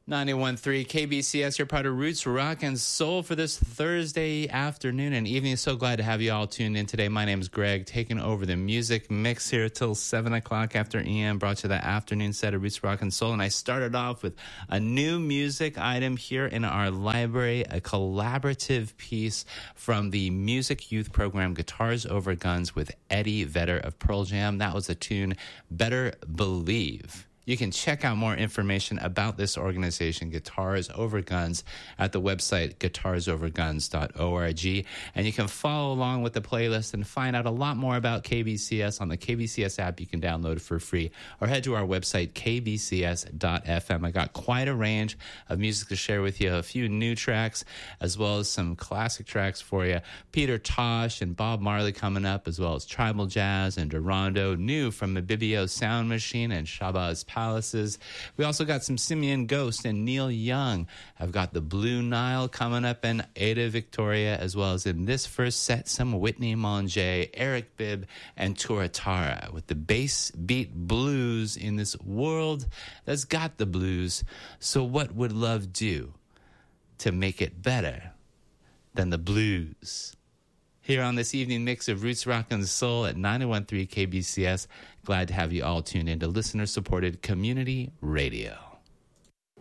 91.3 KBCS, your part of Roots, Rock, and Soul for this Thursday afternoon and evening. So glad to have you all tuned in today. My name is Greg, taking over the music mix here till 7 o'clock after EM. Brought you the afternoon set of Roots, Rock, and Soul. And I started off with a new music item here in our library, a collaborative piece from the Music Youth Program, Guitars Over Guns, with Eddie Vedder of Pearl Jam. That was a tune, Better Believe. You can check out more information about this organization, Guitars Over Guns, at the website guitarsoverguns.org. And you can follow along with the playlist and find out a lot more about KBCS on the KBCS app you can download for free, or head to our website, kbcs.fm. I got quite a range of music to share with you, a few new tracks, as well as some classic tracks for you. Peter Tosh and Bob Marley coming up, as well as Tribal Jazz and Durando, new from Mabibio Sound Machine and Shabazz Palaces. We also got some Simeon Ghost and Neil Young. I've got the Blue Nile coming up and Ada Victoria, as well as in this first set, some Whitney Monjay, Eric Bibb, and Turatara with the bass beat blues in this world that's got the blues. So what would love do to make it better than the blues? Here on this evening mix of Roots, Rock, and Soul at 91.3 KBCS. Glad to have you all tuned in to listener-supported community radio.